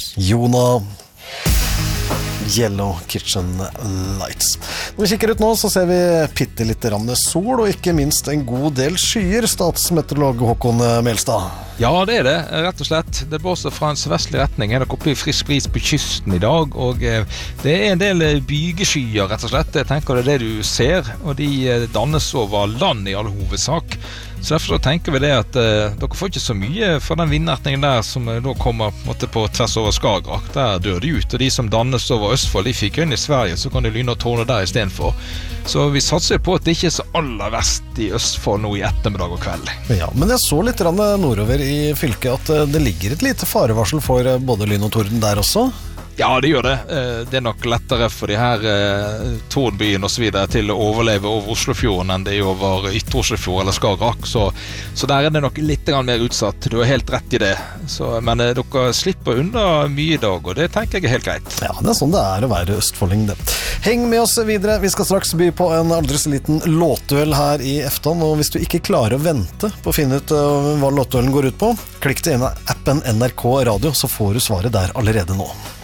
Jona, Yellow Kitchen Lights. Når vi kikker ut nå, så ser vi bitte litt sol, og ikke minst en god del skyer, statsmeteorolog Håkon Melstad. Ja, det det, rett og slett. Det blåser fra en sørvestlig retning. Her er det oppe i frisk bris på kysten i dag, og det en del bygeskyer, rett og slett. Jeg tenker det du ser, og de dannes over land i all hovedsak. Så derfor så tenker vi det at dere får ikke så mye for den vindretningen der som da kommer på, en måte, på tvers over Skagerrak. Der dør de ut, og de som dannes over Østfold, de fikk inn i Sverige, så kan de lyne og tårne der i stedet for. Så vi satser på at det ikke er så aller verst i Østfold nå i ettermiddag og kveld. Ja, men jeg så litt nordover i fylket at det ligger et lite farevarsel for både lyn og torden der også. Ja, det gjør det. Det nok lettere for de her Tornbyen og så videre til å overleve over Oslofjorden enn det over Ytre Oslofjord eller Skagerrak. Så der det nok litt mer utsatt. Du har helt rett i det. Men dere slipper unna mye i dag, og det tenker jeg er helt greit. Ja, det sånn det å være østfolding, det. Heng med oss videre. Vi skal straks by på en aldri så liten låtduell her i Efton, og hvis du ikke klarer å vente på å finne ut hva låtduellen går ut på, klikk til en av appen NRK Radio, så får du svaret der allerede nå.